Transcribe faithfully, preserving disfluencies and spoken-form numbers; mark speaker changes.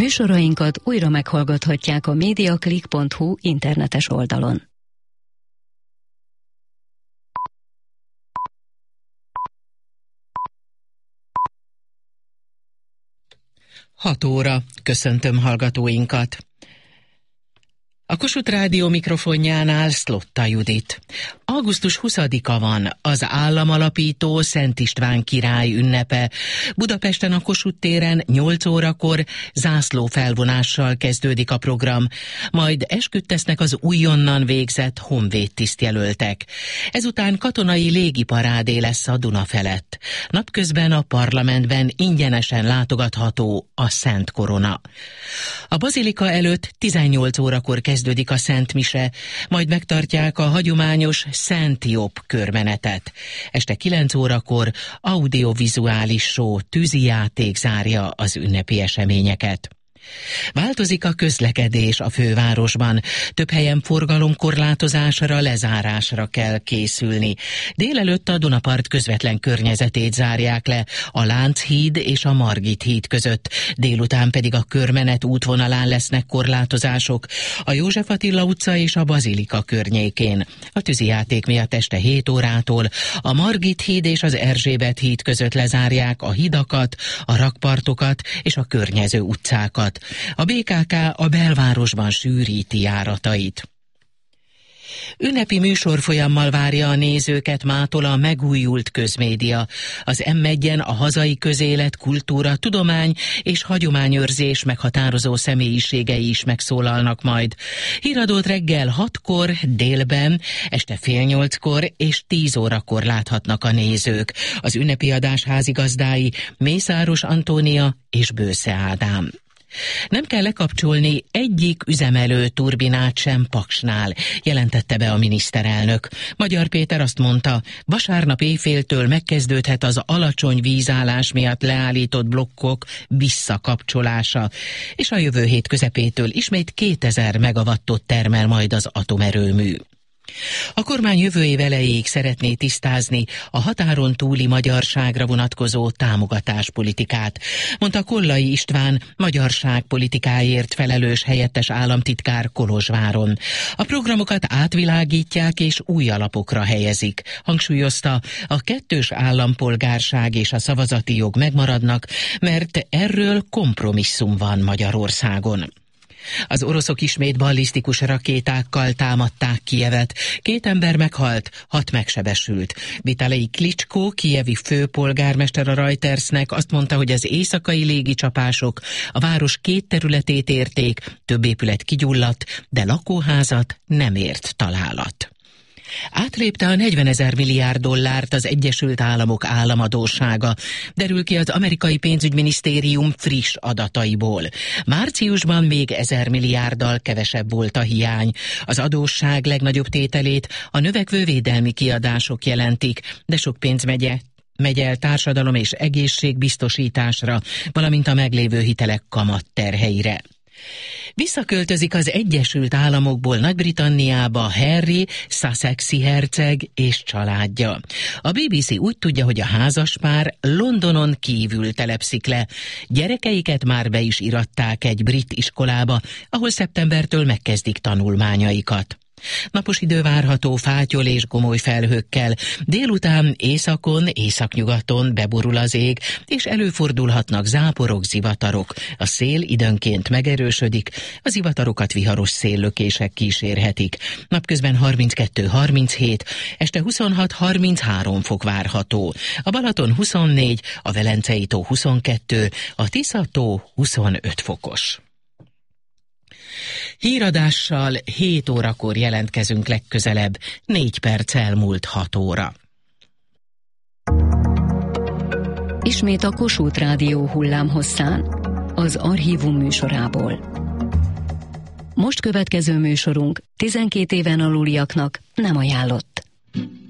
Speaker 1: Műsorainkat újra meghallgathatják a mediaclick pont hu internetes oldalon.
Speaker 2: hat óra. Köszöntöm hallgatóinkat. A Kossuth Rádió mikrofonjánál Szlotta Judit. augusztus huszadika van, az államalapító Szent István király ünnepe. Budapesten a Kossuth téren nyolc órakor zászlófelvonással kezdődik a program, majd esküdtesznek az újonnan végzett honvéd tisztjelöltek. Ezután katonai légiparádé lesz a Duna felett. Napközben a parlamentben ingyenesen látogatható a Szent Korona. A bazilika előtt tizennyolc órakor kezdődik a Szent Mise, majd megtartják a hagyományos Szent Jobb körmenetet. Este kilenc órakor audiovizuális show, tűzijáték zárja az ünnepi eseményeket. Változik a közlekedés a fővárosban. Több helyen forgalomkorlátozásra, lezárásra kell készülni. Délelőtt a Dunapart közvetlen környezetét zárják le, a Lánchíd és a Margit híd között. Délután pedig a körmenet útvonalán lesznek korlátozások, a József Attila utca és a Bazilika környékén. A tűzijáték miatt este hét órától a Margit híd és az Erzsébet híd között lezárják a hidakat, a rakpartokat és a környező utcákat. A bé ká ká a belvárosban sűríti járatait. Ünnepi műsorfolyammal várja a nézőket mától a megújult közmédia. Az em egyen a hazai közélet, kultúra, tudomány és hagyományőrzés meghatározó személyiségei is megszólalnak majd. Híradót reggel hatkor, délben, este fél nyolckor és tíz órakor láthatnak a nézők. Az ünnepi adás házigazdái Mészáros Antónia és Bősze Ádám. Nem kell lekapcsolni egyik üzemelő turbinát sem Paksnál, jelentette be a miniszterelnök. Magyar Péter azt mondta, vasárnap éjféltől megkezdődhet az alacsony vízállás miatt leállított blokkok visszakapcsolása, és a jövő hét közepétől ismét kétezer megawattot termel majd az atomerőmű. A kormány jövő év elejéig szeretné tisztázni a határon túli magyarságra vonatkozó támogatáspolitikát, mondta Kollai István, magyarságpolitikáért felelős helyettes államtitkár Kolozsváron. A programokat átvilágítják és új alapokra helyezik. Hangsúlyozta, a kettős állampolgárság és a szavazati jog megmaradnak, mert erről kompromisszum van Magyarországon. Az oroszok ismét ballisztikus rakétákkal támadták Kijevet. Két ember meghalt, hat megsebesült. Vitalij Klicskó, kijevi főpolgármester a Reutersnek azt mondta, hogy az éjszakai légicsapások a város két területét érték, több épület kigyulladt, de lakóházat nem ért találat. Átlépte a negyvenezer milliárd dollárt az Egyesült Államok államadóssága, derül ki az amerikai pénzügyminisztérium friss adataiból. Márciusban még ezer milliárddal kevesebb volt a hiány. Az adósság legnagyobb tételét a növekvő védelmi kiadások jelentik, de sok pénz megye megy el társadalom és egészségbiztosításra, valamint a meglévő hitelek kamatterheire. Visszaköltözik az Egyesült Államokból Nagy-Britanniába Harry, Sussexi herceg és családja. A bé bé cé úgy tudja, hogy a házaspár Londonon kívül telepszik le. Gyerekeiket már be is iratták egy brit iskolába, ahol szeptembertől megkezdik tanulmányaikat. Napos idő várható fátyol és gomoly felhőkkel, délután északon, északnyugaton beborul az ég, és előfordulhatnak záporok, zivatarok. A szél időnként megerősödik, a zivatarokat viharos széllökések kísérhetik. Napközben harminckettő harminchét, este huszonhat harminchárom fok várható. A Balaton huszonnégy, a Velencei tó huszonkettő, a Tisza tó huszonöt fokos. Híradással hét órakor jelentkezünk legközelebb, négy perc elmúlt hat óra.
Speaker 1: Ismét a Kossuth Rádió hullámhosszán, az Archívum műsorából. Most következő műsorunk tizenkét éven aluliaknak nem ajánlott.